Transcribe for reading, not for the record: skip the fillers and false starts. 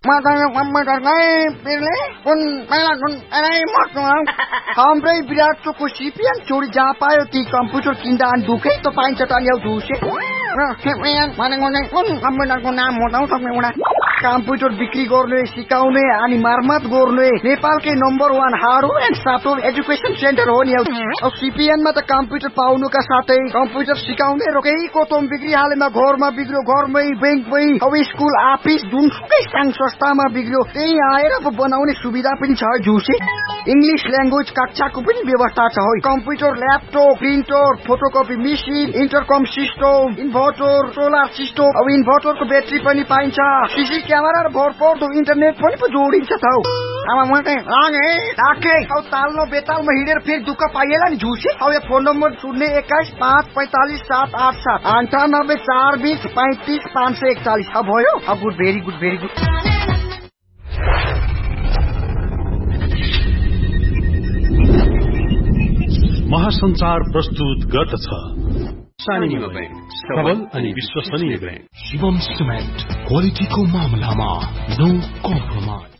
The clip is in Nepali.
Matanya komputer kai pilih pun malah pun ini matang. Hambre virat को सीपीएन चोरी जहाँ पायो ती कम्प्युटर किन्दा अनि दुखे त पाइन्छ त अनि दुसे र सीपीएन भनेको कुन कम्प्युटरको नाम बताउ तपाईँ एउटा कम्प्युटर बिक्री गर्ने सिकाउने अनि मर्मत गर्ने नेपालकै number 1 hardware and software education centre हो नि अब सीपीएन मा त कम्प्युटर पाउनुका साथै कम्प्युटर सिकाउने र केही कोतम बिक्री हालेमा घरमा बिग्रियो घरमै बैंकमै अब स्कुल अफिस जुनसुकै संघ संस्थामा बिग्रियो त्यही आएर बनाउने सुविधा पनि छ जुसे इंग्लिश ल्याङ्ग्वेज कक्षाको पनि व्यवस्था छ हो computer laptop printer photocopy machine इन्टरकम system inverter solar system अब इन्भर्टरको ब्याट्री पनि पाइन्छ सीसी क्यामेरा र भरपर्दो इन्टरनेट पनि जोडिन्छ त हौ आमा म चाहिँ लागे राखे औ ताल्नो बेतालमा हिँडेर फेरि दुःख पाइएला नि झुसे अब यो फोन नम्बर 021545787 अब भयो अब गुड भेरी गुड महासञ्चार प्रस्तुत गर्दछ सानिमा बैंक सबल अनि विश्वसनीय बैंक शिवम सिमेन्ट क्वालिटीको मामलामा नो कम्प्रोमाइज